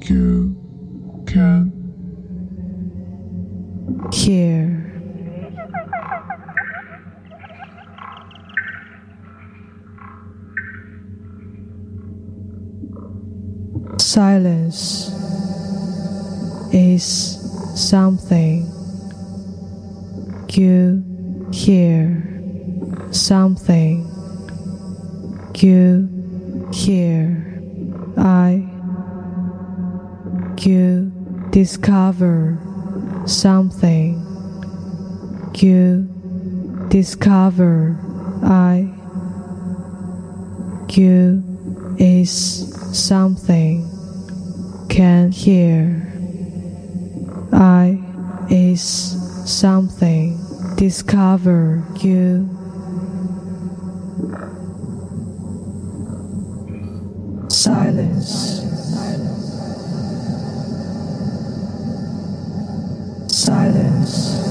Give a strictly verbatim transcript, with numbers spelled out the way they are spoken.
You can hear. Silence is something you hear, something you hear. I, you discover something you discover. I, you is something can hear. I is something discover. You silence. Silence.